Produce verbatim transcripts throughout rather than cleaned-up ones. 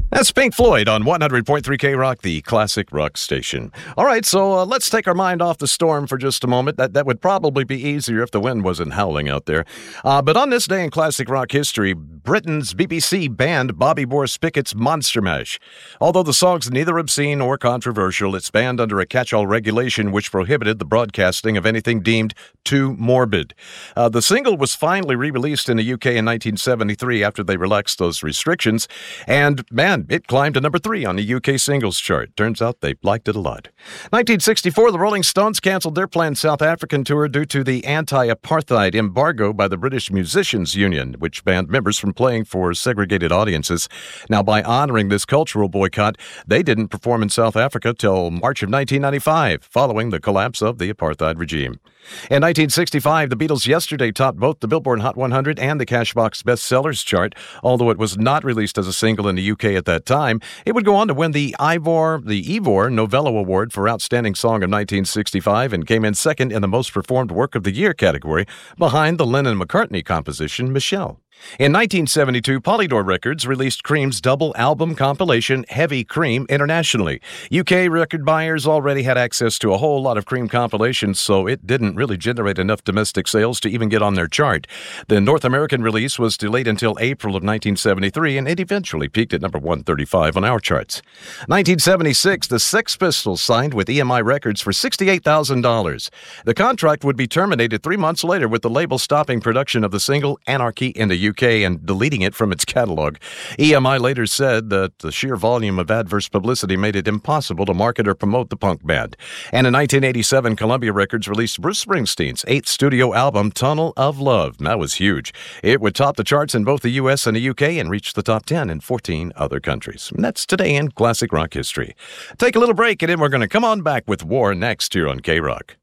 That's Pink Floyd on one hundred point three K Rock, the classic rock station. All right, so uh, let's take our mind off the storm for just a moment. That that would probably be easier if the wind wasn't howling out there. Uh, but on this day in classic rock history, Britain's B B C banned Bobby Boris Pickett's Monster Mash. Although the song's neither obscene or controversial, it's banned under a catch-all regulation which prohibited the broadcasting of anything deemed too morbid. Uh, the single was finally re-released in the U K in nineteen seventy-three after they relaxed those restrictions, and man, it climbed to number three on the U K singles chart. Turns out they liked it a lot. nineteen sixty-four, the Rolling Stones canceled their planned South African tour due to the anti-apartheid embargo by the British Musicians Union, which banned members from playing for segregated audiences. Now, by honoring this cultural boycott, they didn't perform in South Africa till March of nineteen ninety-five, following the collapse of the apartheid regime. In nineteen sixty-five, the Beatles' Yesterday topped both the Billboard Hot one hundred and the Cashbox Bestsellers chart. Although it was not released as a single in the U K at that time, it would go on to win the Ivor, the Ivor Novello Award for Outstanding Song of nineteen sixty-five and came in second in the Most Performed Work of the Year category, behind the Lennon-McCartney composition, Michelle. In nineteen seventy-two, Polydor Records released Cream's double album compilation, Heavy Cream, internationally. U K record buyers already had access to a whole lot of Cream compilations, so it didn't really generate enough domestic sales to even get on their chart. The North American release was delayed until April of nineteen seventy-three, and it eventually peaked at number one thirty-five on our charts. nineteen seventy-six, the Sex Pistols signed with E M I Records for sixty-eight thousand dollars. The contract would be terminated three months later, with the label stopping production of the single Anarchy in the U K and deleting it from its catalog. E M I later said that the sheer volume of adverse publicity made it impossible to market or promote the punk band. And in nineteen eighty-seven, Columbia Records released Bruce Springsteen's eighth studio album, Tunnel of Love. That was huge. It would top the charts in both the U S and the U K and reach the top ten in fourteen other countries. And that's today in classic rock history. Take a little break, and then we're going to come on back with War next here on K-Rock.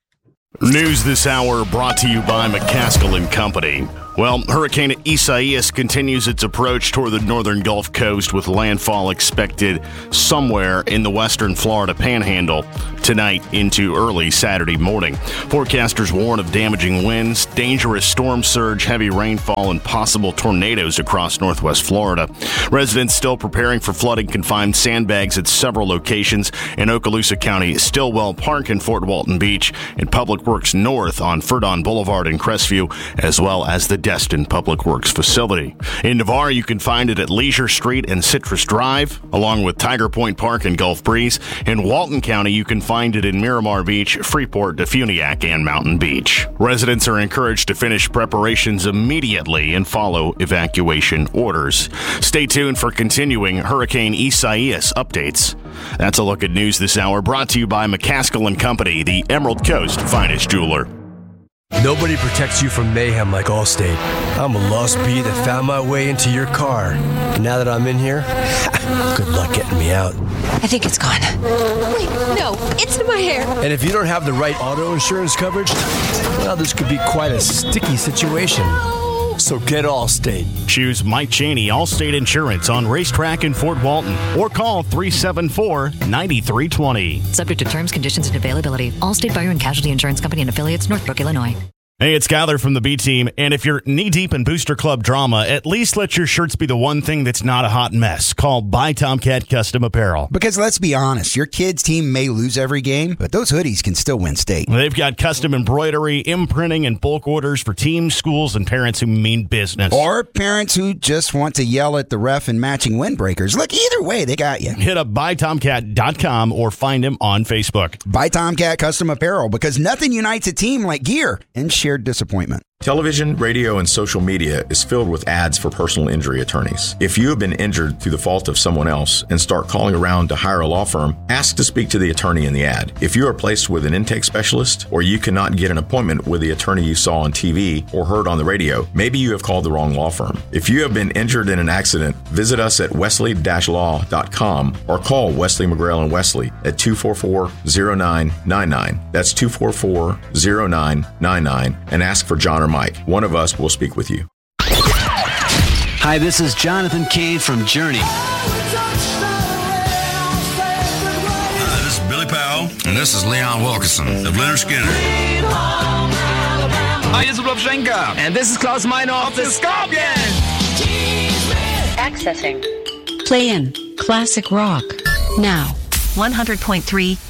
News this hour brought to you by McCaskill and Company. Well, Hurricane Isaias continues its approach toward the northern Gulf Coast, with landfall expected somewhere in the western Florida Panhandle tonight into early Saturday morning. Forecasters warn of damaging winds, dangerous storm surge, heavy rainfall, and possible tornadoes across northwest Florida. Residents still preparing for flooding can find sandbags at several locations in Okaloosa County, Stillwell Park and Fort Walton Beach, and Public Works North on Furdon Boulevard in Crestview, as well as the Destin Public Works facility. In Navarre, you can find it at Leisure Street and Citrus Drive, along with Tiger Point Park and Gulf Breeze. In Walton County, you can find it in Miramar Beach, Freeport, Defuniak, and Mountain Beach. Residents are encouraged to finish preparations immediately and follow evacuation orders. Stay tuned for continuing Hurricane Isaias updates. That's a look at news this hour, brought to you by McCaskill and Company, the Emerald Coast finest jeweler. Nobody protects you from mayhem like Allstate. I'm a lost bee that found my way into your car. And now that I'm in here, good luck getting me out. I think it's gone. Wait, no, it's in my hair. And if you don't have the right auto insurance coverage, well, this could be quite a sticky situation. So get Allstate. Choose Mike Cheney Allstate Insurance on Racetrack in Fort Walton, or call three seven four, nine three two zero. Subject to terms, conditions, and availability. Allstate Fire and Casualty Insurance Company and affiliates, Northbrook, Illinois. Hey, it's Skyler from the B Team, and if you're knee-deep in Booster Club drama, at least let your shirts be the one thing that's not a hot mess. Call Buy Tomcat Custom Apparel. Because let's be honest, your kid's team may lose every game, but those hoodies can still win state. They've got custom embroidery, imprinting, and bulk orders for teams, schools, and parents who mean business. Or parents who just want to yell at the ref and matching windbreakers. Look, either way, they got you. Hit up buy tomcat dot com or find him on Facebook. Buy Tomcat Custom Apparel, because nothing unites a team like gear and shared disappointment. Television, radio, and social media is filled with ads for personal injury attorneys. If you have been injured through the fault of someone else and start calling around to hire a law firm, ask to speak to the attorney in the ad. If you are placed with an intake specialist, or you cannot get an appointment with the attorney you saw on T V or heard on the radio, maybe you have called the wrong law firm. If you have been injured in an accident, visit us at wesley dash law dot com or call Wesley McGrail and Wesley at two four four, zero nine nine nine. That's two four four, zero nine nine nine, and ask for John or Mike. One of us will speak with you. Hi, this is Jonathan Cave from Journey. Uh, this is Billy Powell, and this is Leon Wilkeson of Leonard Skinner. Hi, this is Rob Schenker, and this is Klaus Meinhoff, the Scorpions. Accessing. Play in classic rock now. one hundred point three